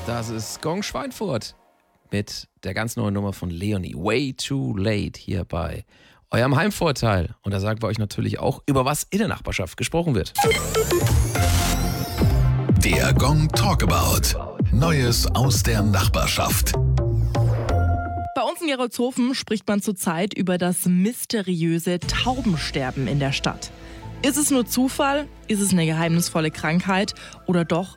Das ist Gong Schweinfurt mit der ganz neuen Nummer von Leonie. Way Too Late hier bei eurem Heimvorteil. Und da sagen wir euch natürlich auch, über was in der Nachbarschaft gesprochen wird. Der Gong Talkabout. Neues aus der Nachbarschaft. Bei uns in Gerolzhofen spricht man zurzeit über das mysteriöse Taubensterben in der Stadt. Ist es nur Zufall? Ist es eine geheimnisvolle Krankheit? Oder doch